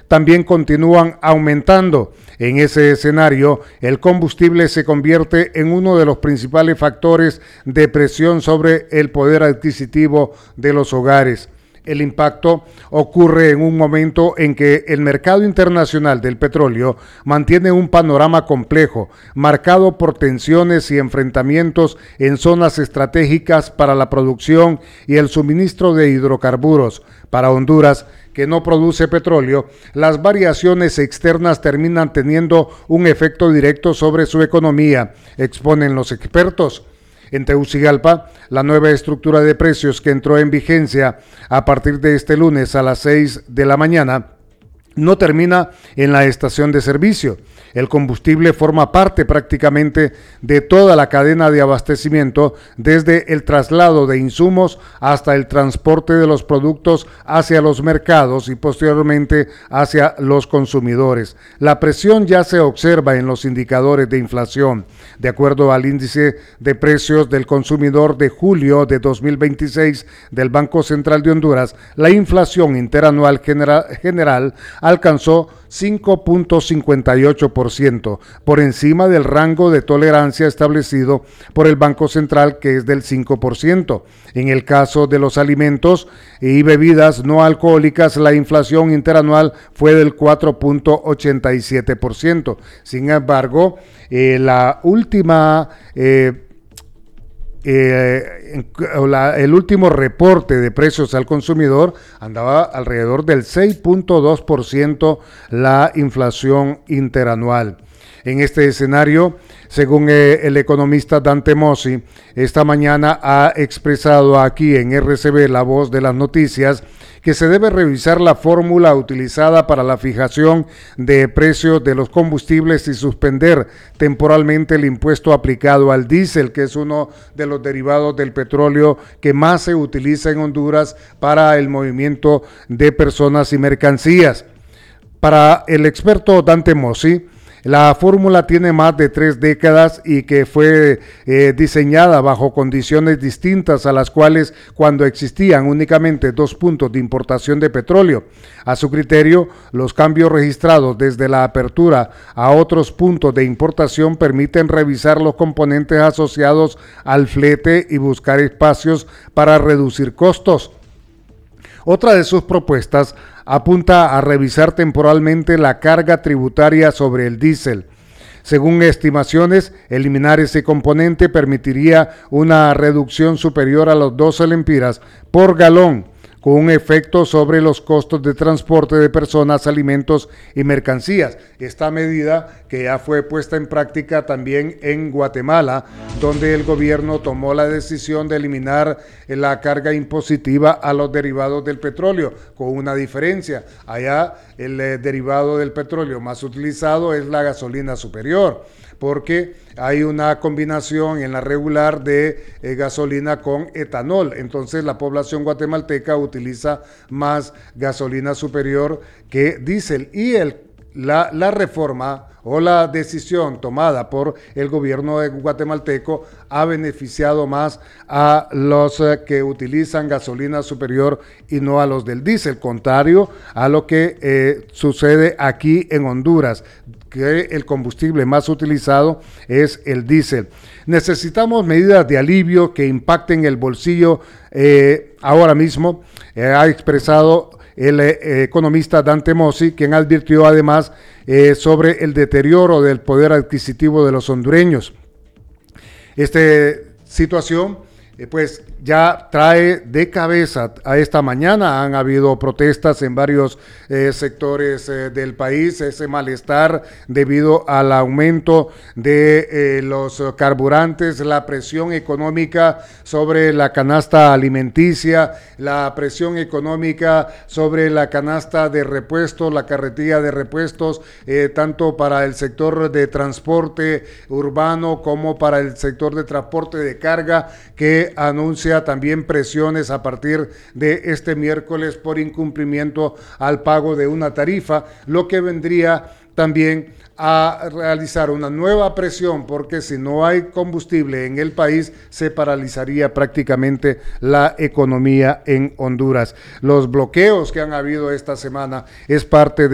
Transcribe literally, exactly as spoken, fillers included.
también continúan aumentando. En ese escenario, el combustible se convierte en uno de los principales factores de presión sobre el poder adquisitivo de los hogares. El impacto ocurre en un momento en que el mercado internacional del petróleo mantiene un panorama complejo, marcado por tensiones y enfrentamientos en zonas estratégicas para la producción y el suministro de hidrocarburos. Para Honduras, que no produce petróleo, las variaciones externas terminan teniendo un efecto directo sobre su economía, exponen los expertos. En Tegucigalpa, la nueva estructura de precios que entró en vigencia a partir de este lunes a las seis de la mañana no termina en la estación de servicio. El combustible forma parte prácticamente de toda la cadena de abastecimiento, desde el traslado de insumos hasta el transporte de los productos hacia los mercados y posteriormente hacia los consumidores. La presión ya se observa en los indicadores de inflación. De acuerdo al índice de precios del consumidor de julio de dos mil veintiséis del Banco Central de Honduras, la inflación interanual genera, general alcanzó cinco punto cincuenta y ocho por ciento, por encima del rango de tolerancia establecido por el Banco Central, que es del cinco por ciento. En el caso de los alimentos y bebidas no alcohólicas, la inflación interanual fue del cuatro punto ochenta y siete por ciento. Sin embargo, eh, la última... Eh, Eh, la, el último reporte de precios al consumidor andaba alrededor del seis punto dos por ciento la inflación interanual. En este escenario, según eh, el economista Dante Mossi, esta mañana ha expresado aquí en R C B La Voz de las Noticias que se debe revisar la fórmula utilizada para la fijación de precios de los combustibles y suspender temporalmente el impuesto aplicado al diésel, que es uno de los derivados del petróleo que más se utiliza en Honduras para el movimiento de personas y mercancías. Para el experto Dante Mossi, la fórmula tiene más de tres décadas y que fue eh, diseñada bajo condiciones distintas a las cuales cuando existían únicamente dos puntos de importación de petróleo. A su criterio, los cambios registrados desde la apertura a otros puntos de importación permiten revisar los componentes asociados al flete y buscar espacios para reducir costos. Otra de sus propuestas apunta a revisar temporalmente la carga tributaria sobre el diésel. Según estimaciones, eliminar ese componente permitiría una reducción superior a los doce lempiras por galón, con un efecto sobre los costos de transporte de personas, alimentos y mercancías. Esta medida que ya fue puesta en práctica también en Guatemala, donde el gobierno tomó la decisión de eliminar la carga impositiva a los derivados del petróleo, con una diferencia. Allá el eh, derivado del petróleo más utilizado es la gasolina superior, porque hay una combinación en la regular de eh, gasolina con etanol. Entonces la población guatemalteca utiliza más gasolina superior que diésel. Y el, la, la reforma o la decisión tomada por el gobierno guatemalteco ha beneficiado más a los eh, que utilizan gasolina superior y no a los del diésel, contrario a lo que eh, sucede aquí en Honduras, que el combustible más utilizado es el diésel. Necesitamos medidas de alivio que impacten el bolsillo eh, ahora mismo, eh, ha expresado el eh, economista Dante Mossi, quien advirtió además eh, sobre el deterioro del poder adquisitivo de los hondureños. Esta situación eh, pues ya trae de cabeza a esta mañana. Han habido protestas en varios eh, sectores eh, del país, ese malestar debido al aumento de eh, los carburantes, la presión económica sobre la canasta alimenticia, la presión económica sobre la canasta de repuestos, la carretilla de repuestos, eh, tanto para el sector de transporte urbano como para el sector de transporte de carga, que anuncia también presiones a partir de este miércoles por incumplimiento al pago de una tarifa, lo que vendría también a realizar una nueva presión, porque si no hay combustible en el país se paralizaría prácticamente la economía en Honduras. Los bloqueos que han habido esta semana es parte de